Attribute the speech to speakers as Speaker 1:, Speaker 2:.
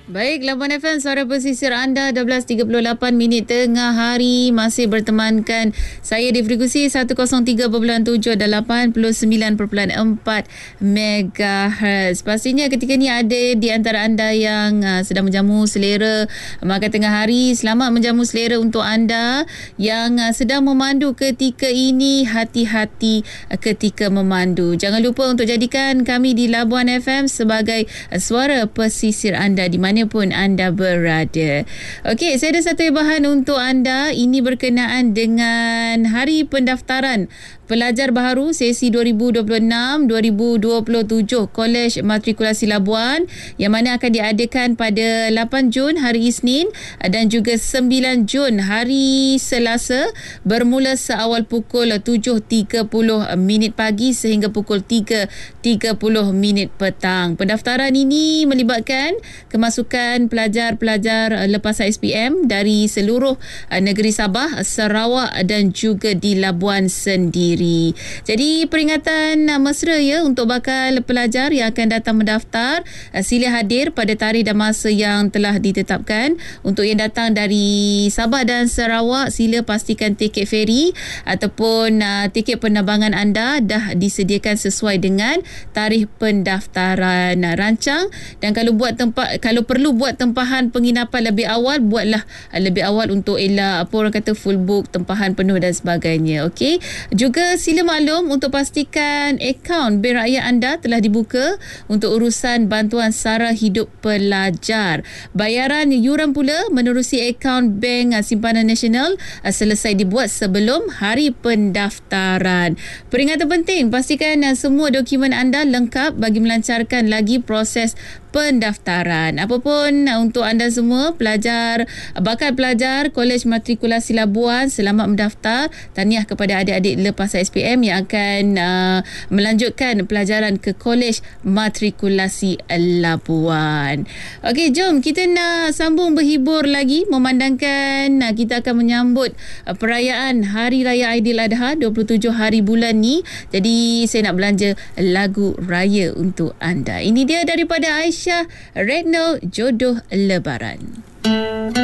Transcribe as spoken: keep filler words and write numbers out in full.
Speaker 1: Baik, Labuan F M, suara pesisir anda, dua belas tiga puluh lapan minit tengah hari. Masih bertemankan saya di frekuensi seratus tiga perpuluhan tujuh dan lapan puluh sembilan perpuluhan empat megahertz. Pastinya ketika ni ada di antara anda yang uh, sedang menjamu selera makan tengah hari. Selamat menjamu selera untuk anda yang uh, sedang memandu ketika ini. Hati-hati uh, ketika memandu. Jangan lupa untuk jadikan kami di Labuan F M sebagai uh, suara pesisir anda di mana pun anda berada. Okey, saya ada satu bahan untuk anda. Ini berkenaan dengan hari pendaftaran pelajar baharu sesi dua ribu dua puluh enam dua ribu dua puluh tujuh Kolej Matrikulasi Labuan yang mana akan diadakan pada lapan Jun hari Isnin dan juga sembilan Jun hari Selasa, bermula seawal pukul tujuh tiga puluh minit pagi sehingga pukul tiga tiga puluh minit petang. Pendaftaran ini melibatkan kemasukan pelajar-pelajar lepasan S P M dari seluruh negeri Sabah, Sarawak dan juga di Labuan sendiri. Jadi peringatan mesra ya untuk bakal pelajar yang akan datang mendaftar. Sila hadir pada tarikh dan masa yang telah ditetapkan. Untuk yang datang dari Sabah dan Sarawak, sila pastikan tiket feri ataupun uh, tiket penerbangan anda dah disediakan sesuai dengan tarikh pendaftaran. Rancang dan kalau buat tempat, kalau perlu buat tempahan penginapan lebih awal, buatlah lebih awal untuk elak apa orang kata full book, tempahan penuh dan sebagainya. Okey. Juga sila maklum untuk pastikan akaun Bank Rakyat anda telah dibuka untuk urusan bantuan sara hidup pelajar. Bayaran yuran pula menerusi akaun Bank Simpanan Nasional selesai dibuat sebelum hari pendaftaran. Peringatan penting, pastikan semua dokumen anda lengkap bagi melancarkan lagi proses pendaftaran. Apapun untuk anda semua pelajar, bakal pelajar Kolej Matrikulasi Labuan, selamat mendaftar. Tahniah kepada adik-adik lepasan S P M yang akan uh, melanjutkan pelajaran ke Kolej Matrikulasi Labuan. Okey, jom kita nak sambung berhibur lagi memandangkan uh, kita akan menyambut uh, perayaan Hari Raya Aidiladha dua puluh tujuh hari bulan ni. Jadi saya nak belanja lagu raya untuk anda. Ini dia daripada Aisyah Redno, Jodoh Lebaran.